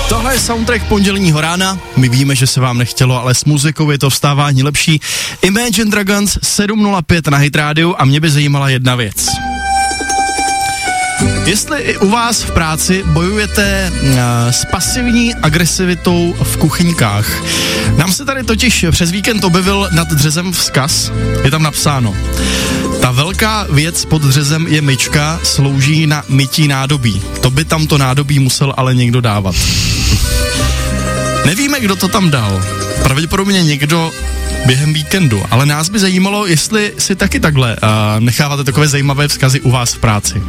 Tohle je soundtrack pondělního rána. My víme, že se vám nechtělo, ale s muzikou je to vstávání lepší. Imagine Dragons 7:05 na Hit Radio a mě by zajímala jedna věc. Jestli i u vás v práci bojujete s pasivní agresivitou v kuchyňkách. Nám se tady totiž přes víkend objevil nad dřezem vzkaz. Je tam napsáno: ta velká věc pod dřezem je myčka, slouží na mytí nádobí. To by tam to nádobí musel ale někdo dávat. Nevíme, kdo to tam dal. Pravděpodobně někdo během víkendu, ale nás by zajímalo, jestli si taky takhle necháváte takové zajímavé vzkazy u vás v práci.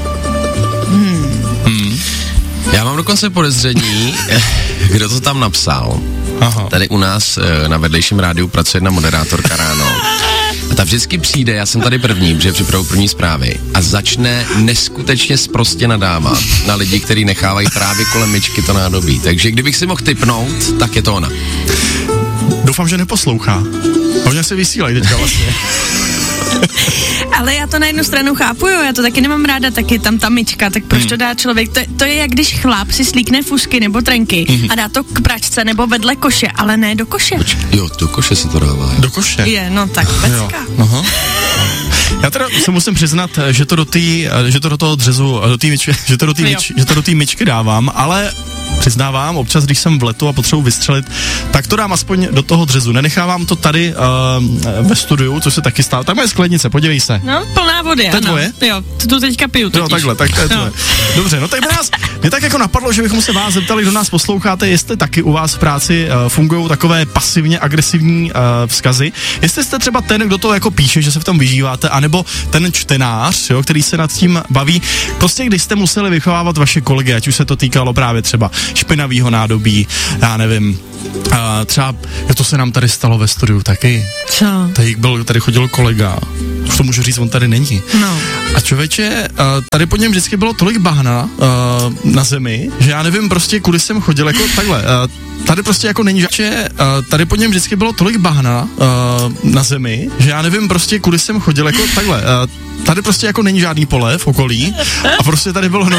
Já mám dokonce podezření, kdo to tam napsal. Aha. Tady u nás na vedlejším rádiu pracuje jedna moderátorka ráno. A ta vždycky přijde, já jsem tady první, protože připravu první zprávy, a začne neskutečně sprostě nadávat na lidi, kteří nechávají právě kolem myčky to nádobí. Takže kdybych si mohl tipnout, tak je to ona. Doufám, že neposlouchá. Hodně se vysílají teďka vlastně. Ale já to na jednu stranu chápu, jo, já to taky nemám ráda, taky tam ta myčka, tak proč to dá člověk? To je jak když chlap si slíkne fusky nebo trenky a dá to k pračce nebo vedle koše, ale ne do koše. Jo, do koše se to dává. Do koše? Je, no tak pecka. Aha. Já teda se musím přiznat, že to do toho dřezu, že to do té myčky dávám, ale přiznávám, občas, když jsem v letu a potřebuji vystřelit, tak to dám aspoň do toho dřezu. Nenechávám to tady ve studiu, což se taky stalo. Tak moje sklednice, podívej se. No, plná vody, to je tvoje? Jo, to teďka piju totiž. Jo, takhle, tak to je tvoje. Dobře, no tak mě tak jako napadlo, že bychom se vás zeptali, kdo nás posloucháte, jestli taky u vás v práci fungují takové pasivně agresivní vzkazy. Jestli jste třeba ten, kdo to jako píše, že se v tom vyžíváte, anebo ten čtenář, jo, který se nad tím baví. Prostě když jste museli vychovávat vaše kolegy, ať už se to týkalo právě třeba špinavýho nádobí, já nevím, třeba, to se nám tady stalo ve studiu taky. Co? Tady chodil kolega, už to můžu říct, on tady není. No. A člověče, tady po něm vždycky bylo tolik bahna na zemi, že já nevím prostě, kudy jsem chodil, jako takhle, tady prostě jako není, tady po něm vždycky bylo tolik bahna na zemi, že já nevím prostě, kudy jsem chodil, jako takhle, tady prostě jako není žádný pole v okolí a prostě tady bylo